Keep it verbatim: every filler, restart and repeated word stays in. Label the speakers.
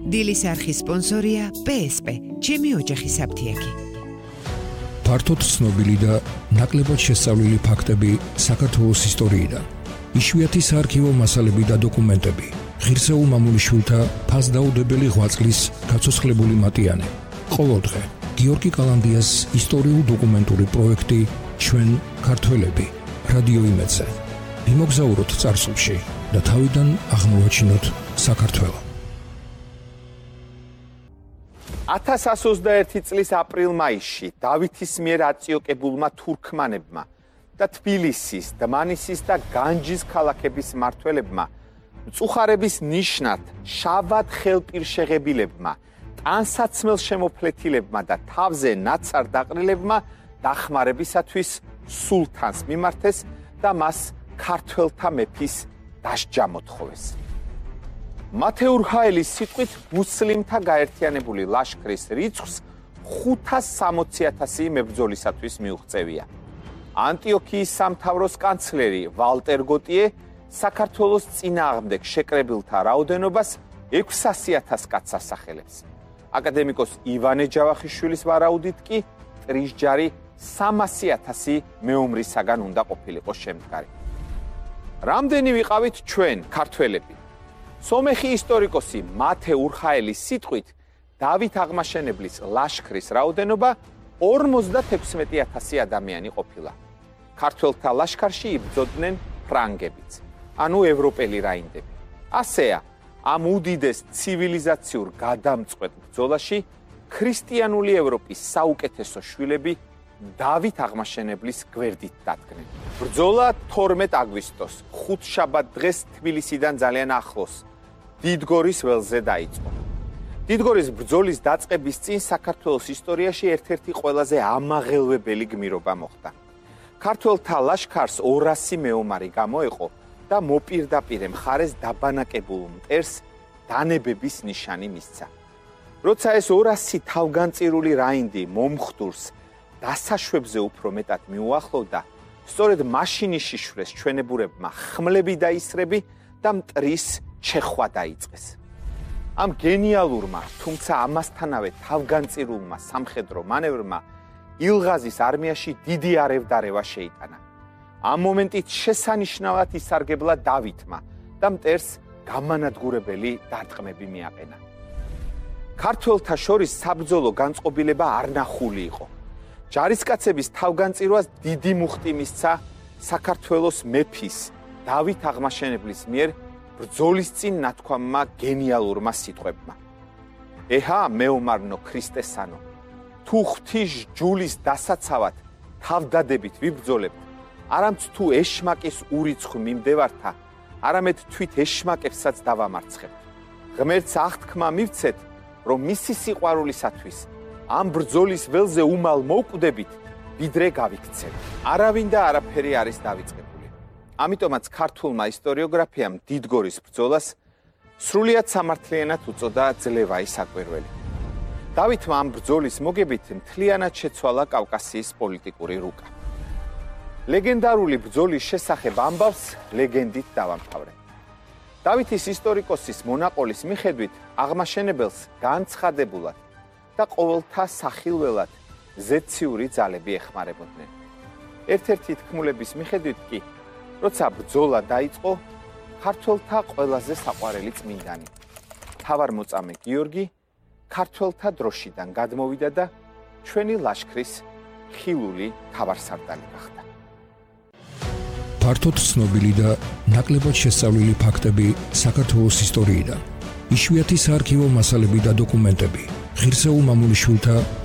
Speaker 1: დილის არხის სპონსორია პე ეს პე, ჩემი ოჯახის საფთიაგი.
Speaker 2: ფართოდ ცნობილი და ნაკლებად შესწავლილი ფაქტები საქართველოს ისტორიიდან. იშვიათი საარქივო მასალები და დოკუმენტები. ღირსეულ მამულიშვილთა ფასდაუდებელი ღვაწლის გაცოცხლებული მატიანე. ყოველდღე გიორგი კალანდიას ისტორიულ-დოკუმენტური პროექტი ჩვენ ქართველები რადიო იმედზე. ვიმოგზაუროთ წარსულში და თავიდან აღმოვაჩინოთ საქართველო.
Speaker 3: ათას ათას ოცდაერთი წლის აპრილ-მაისში დავითის მიერ აწიოკებულმა თურქმანებმა და თბილისის, დმანისის და განჯის ქალაქების მმართველებმა მწუხარების ნიშნად შავად ხელპირშეღებილებმა, ტანსაცმელ შემოფლეთილებმა და თავზე ნაცარ დაყრილებმა დახმარებისათვის სულთანს მიმართეს და მას ქართველთა მეფის დასჯა მოთხოვეს. მათეურ ჰაელის სიტყვით მუსლიმთა გაერთიანებული ლაშქრის რიცხვს ხუთას სამოცი ათასი მებრძოლისათვის მიუღწევია. ანტიოქიის სამთავროს კანცლერი ვალტერ გოტიე საქართველოს წინააღმდეგ შეკრებილთა რაოდენობას ექვსასი ათას კაცს ასახელებს. აკადემიკოს ივანე ჯავახიშვილის ვარაუდით კი ტრისჯარი სამასი ათასი მეომრისაგან უნდა ყოფილიყო შემდგარი. რამდენი ვიყავით ჩვენ ქართველები? სომეხი ისტორიკოსი მათე ურხაელის სიტყვით დავით აღმაშენებლის ლაშქრის რაოდენობა ორმოცდათექვსმეტი ათასი ადამიანი ყოფილა. ქართველთა ლაშქარში იბრძოდნენ ფრანგებიც, ანუ ევროპელი რაინდები. ასეა, ამ უდიდეს ცივილიზაციურ გადამწყვეტ ბრძოლაში ქრისტიანული ევროპის საუკეთესო შვილები დავით აღმაშენებლის გვერდით დადგნენ. ბრძოლა თორმეტ აგვისტოს, ხუთშაბათ დღეს თბილისიდან ძალიან ახლოს, დიდგორის ველზე დაიწყო. დიდგორის ბრძოლის დაწყების წინ საქართველოს ისტორიაში ერთ-ერთი ყველაზე ამაღელვებელი გმირობა მოხდა. ქართველთა ლაშქარს ორასი მეომარი გამოეყო და მოპირდაპირე მხარეს დაბანაკებულ მტერს დანებების ნიშანი მისცა. როცა ეს ორასი თავგანწირული რაინდი მომხდურს დასაშვებზე უფრო მეტად მიუახლოვდა, სწორედ მაშინ იშიშვრეს ჩვენებურებმა ხმლები და ისრები და მტრის ჩეხვა დაიწყეს. ამ გენიალურმა, თუმცა ამასთანავე თავგანწირულმა სამხედრო მანევრმა ილღაზის არმიაში დიდი არევდარევა შეიტანა. ამ მომენტით შესანიშნავად ისარგებლა დავითმა და მტერს გამანადგურებელი დარტყმები მიაყენა. ქართველთა შორის საბრძოლო განწყობილება არ ნახული იყო. ჯარისკაცების თავგანწირვას დიდი მუხტი მისცა საქართველოს მეფის დავით აღმაშენებლის მიერ ბრძოლის წინ ნათქვამმა გენიალურმა სიტყვებმა. ეჰა მეომარნო ქრისტესანო, თუ ღვთის ჯულის დასაცავად თავდადებით ვიბრძოლებთ, არამც თუ ეშმაკის ურიცხვ მიმდევართა, არამედ თვით ეშმაკებსაც დავამარცხებთ. ღმერთს აღთქმა მივცეთ, რომ მისი სიყვარულისათვის ამ ბრძოლის ველზე უმალ მოვკვდებით, ვიდრე გავიქცეთ. არავინ და არაფერი არის დავიწყებული. ამიტომაც ქართულმა ისტორიოგრაფიამ დიდგორის ბრძოლას სრულიად სამართლიანად უწოდა ძლევაი საკვირველი. დავითმა ამ ბრძოლის მოგებით მთლიანად შეცვალა კავკასიის პოლიტიკური რუკა. ლეგენდარული ბრძოლის შესახებ ამბავს ლეგენდით დავამთავრე. დავითის ისტორიკოსის მონაყოლის მიხედვით აღმაშენებელს განცხადებულად და ყოველთა სახილველად ზეციური ძალები ეხმარებოდნენ. ერთ-ერთი თქმულების მიხედვით კი, როცა ბრძოლა დაიწყო, ქართველთა ყველაზე საყვარელი წმინდანი, მთავარმოწამე გიორგი, ქართველთა დროშიდან გადმოვიდა და ჩვენი ლაშქრის ხილული მთავარსარდალი გახდა.
Speaker 2: ფართოდ ცნობილი და ნაკლებად შესწავლილი ფაქტები საქართველოს ისტორიიდან. იშვიათი საარქივო მასალები და დოკუმენტები. ღირსეულ მამულიშვილთა